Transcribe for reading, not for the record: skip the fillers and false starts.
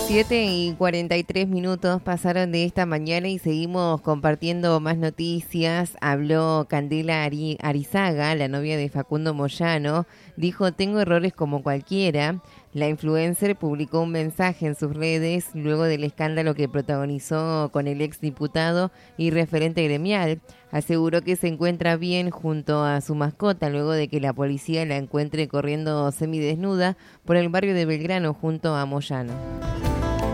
7:43 pasaron de esta mañana y seguimos compartiendo más noticias. Habló Candela Arizaga, la novia de Facundo Moyano. Dijo: tengo errores como cualquiera. La influencer publicó un mensaje en sus redes luego del escándalo que protagonizó con el exdiputado y referente gremial. Aseguró que se encuentra bien junto a su mascota luego de que la policía la encuentre corriendo semidesnuda por el barrio de Belgrano junto a Moyano.